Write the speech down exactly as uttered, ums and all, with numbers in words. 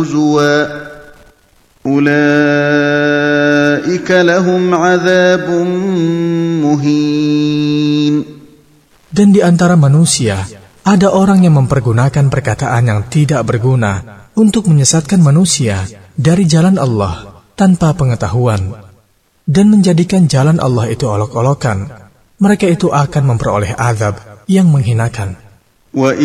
هُزُوًا أُولَئِكَ لَهُمْ عَذَابٌ مُهِينٌ. Dan di antara manusia ada orang yang mempergunakan perkataan yang tidak berguna untuk menyesatkan manusia dari jalan Allah tanpa pengetahuan dan menjadikan jalan Allah itu olok-olokan. Mereka itu akan memperoleh azab yang menghinakan.